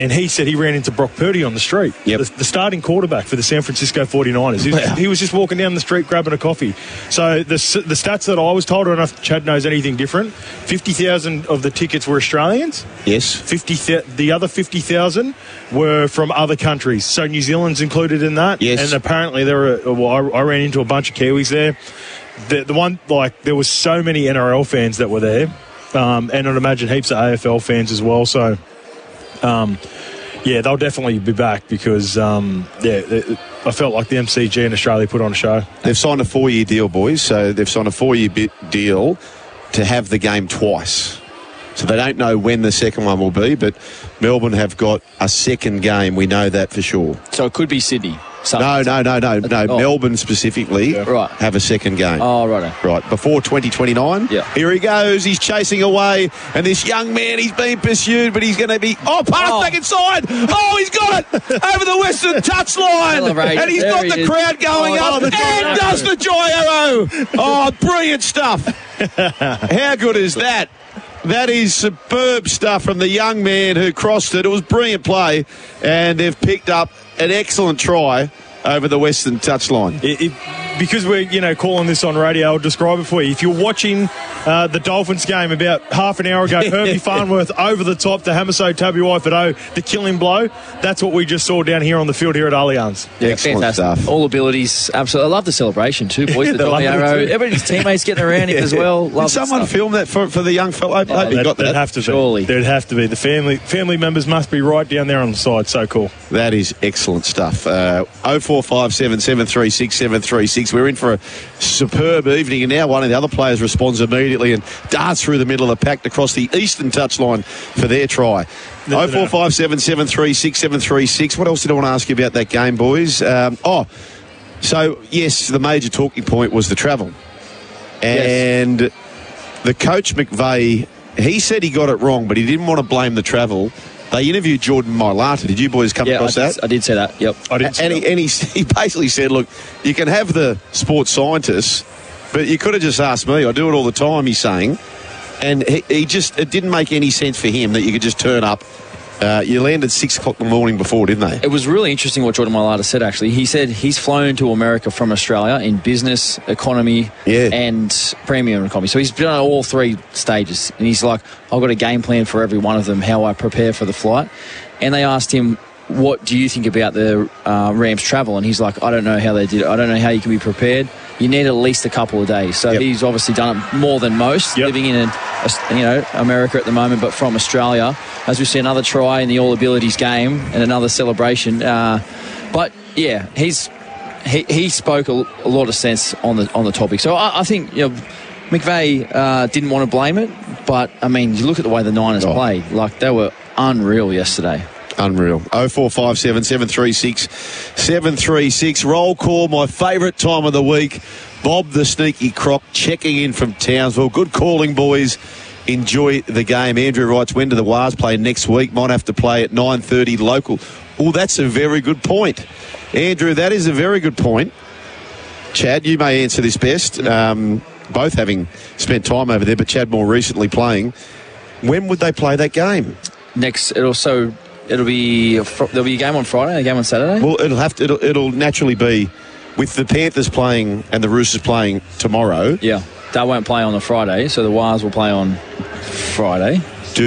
And he said he ran into Brock Purdy on the street, the starting quarterback for the San Francisco 49ers. He was just walking down the street grabbing a coffee. So the stats that I was told, I don't know if Chad knows anything different, 50,000 of the tickets were Australians. Yes. The other 50,000 were from other countries. So New Zealand's included in that. Yes. And apparently I ran into a bunch of Kiwis there. There was so many NRL fans that were there. And I'd imagine heaps of AFL fans as well. So... they'll definitely be back because, I felt like the MCG in Australia put on a show. They've signed a 4-year deal, boys. So they've signed a 4-year deal to have the game twice. So they don't know when the second one will be, but Melbourne have got a second game. We know that for sure. So it could be Sydney. No. Melbourne specifically have a second game. Oh, right. Right, before 2029. Yeah. Here he goes. He's chasing away. And this young man, he's being pursued, but he's going to be... back inside. He's got it over the Western touchline. And he's got the crowd going up. And does the joy arrow. Brilliant stuff. How good is that? That is superb stuff from the young man who crossed it. It was brilliant play, and they've picked up an excellent try over the Western touchline. Because we're calling this on radio, I'll describe it for you. If you're watching the Dolphins game about half an hour ago, Herbie Farnworth over the top to Hamiso Tabuai-Fidow, the killing blow, that's what we just saw down here on the field here at Allianz. Excellent stuff. All abilities, absolutely. I love the celebration too, boys. The Dolly Arrow. Everybody's teammates getting around him as well. Love Did someone film that for the young fellow? There'd have to be. Surely. There'd have to be. The family members must be right down there on the side. So cool. That is excellent stuff. 0457 736 736. We're in for a superb evening, and now one of the other players responds immediately and darts through the middle of the pack across the eastern touchline for their try. 0457 736 736. What else did I want to ask you about that game, boys? So yes, the major talking point was the travel. And the coach, McVeigh, he said he got it wrong, but he didn't want to blame the travel. They interviewed Jordan Mailata. Did you boys come across that? I did say that, yep. I didn't and he basically said, look, you can have the sports scientists, but you could have just asked me. I do it all the time, he's saying. And it didn't make any sense for him that you could just turn up. You landed 6 o'clock in the morning before, didn't they? It was really interesting what Jordan Mailata said, actually. He said he's flown to America from Australia in business, economy, and premium economy. So he's been on all 3 stages. And he's like, I've got a game plan for every one of them, how I prepare for the flight. And they asked him, what do you think about the Rams travel? And he's like, I don't know how they did it. I don't know how you can be prepared. You need at least a couple of days. So he's obviously done it more than most, living in America at the moment, but from Australia. As we see another try in the All Abilities game and another celebration. But yeah, he spoke a lot of sense on the topic. So I think McVeigh didn't want to blame it, but I mean, you look at the way the Niners played, like they were unreal yesterday. Unreal. 0457 736 736. Roll call, my favourite time of the week. Bob the Sneaky Croc checking in from Townsville. Good calling, boys. Enjoy the game. Andrew writes, when do the Wars play next week? Might have to play at 9:30 local. Oh, that's a very good point. Andrew, that is a very good point. Chad, you may answer this best. Both having spent time over there, but Chad more recently playing. When would they play that game? There'll be a game on Friday, a game on Saturday. Well, it'll naturally be with the Panthers playing and the Roosters playing tomorrow. Yeah, they won't play on the Friday, so the Wars will play on Friday.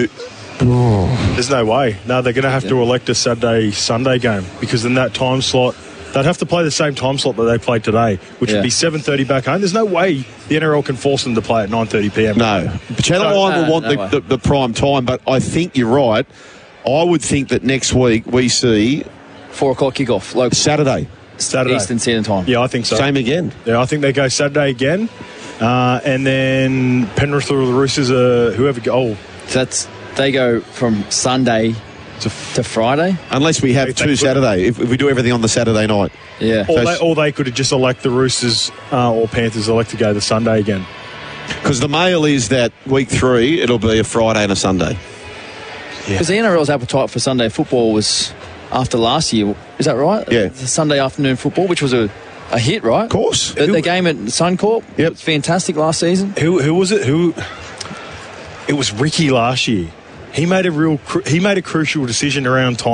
There's no way. No, they're going to have to elect a Saturday-Sunday game because in that time slot, they'd have to play the same time slot that they played today, which would be 7:30 back home. There's no way the NRL can force them to play at 9:30 p.m. No. Channel 9 will want the prime time, but I think you're right. I would think that next week we see 4 o'clock kickoff, local Saturday, Eastern Standard Time. Yeah, I think so. Same again. Yeah, I think they go Saturday again, and then Penrith or the Roosters, whoever go. So they go from Sunday to Friday, unless we have two Saturday. If we do everything on the Saturday night, yeah. Or they could just elect the Roosters or Panthers elect to go the Sunday again. Because the mail is that week 3 it'll be a Friday and a Sunday. Because the NRL's appetite for Sunday football was after last year. Is that right? Yeah. The Sunday afternoon football, which was a hit, right? Of course. The game at Suncorp. Yep. Was fantastic last season. Who was it? It was Ricky last year. he made a crucial decision around time.